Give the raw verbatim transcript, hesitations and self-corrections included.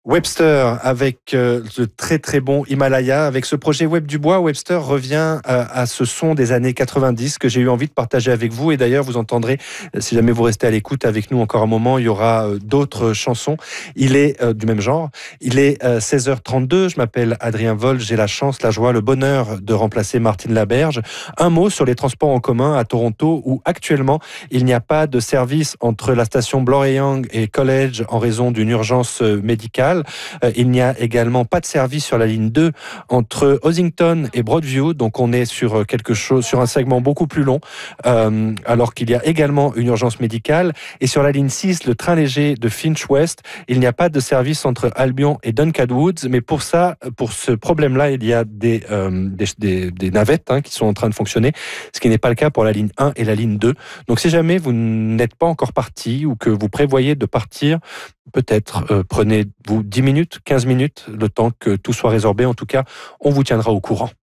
Webster avec euh, le très très bon Himalaya. Avec ce projet Web du Bois, Webster revient euh, à ce son des années quatre-vingt-dix que j'ai eu envie de partager avec vous. Et d'ailleurs, vous entendrez, euh, si jamais vous restez à l'écoute avec nous encore un moment, il y aura euh, d'autres chansons. Il est euh, du même genre. Il est euh, seize heures trente-deux. Je m'appelle Adrien Vol. J'ai la chance, la joie, le bonheur de remplacer Martine Laberge. Un mot sur les transports en commun à Toronto où actuellement, il n'y a pas de service entre la station Bloor-Young et College en raison d'une urgence euh, médicale. Il n'y a également pas de service sur la ligne deux entre Ossington et Broadview, donc on est sur quelque chose, sur un segment beaucoup plus long, euh, alors qu'il y a également une urgence médicale. Et sur la ligne six, le train léger de Finch West, il n'y a pas de service entre Albion et Duncan Woods, mais pour ça, pour ce problème-là, il y a des, euh, des, des, des navettes hein, qui sont en train de fonctionner, ce qui n'est pas le cas pour la ligne un et la ligne deux. Donc si jamais vous n'êtes pas encore parti ou que vous prévoyez de partir, peut-être euh, prenez-vous dix minutes, quinze minutes, le temps que tout soit résorbé. En tout cas, on vous tiendra au courant.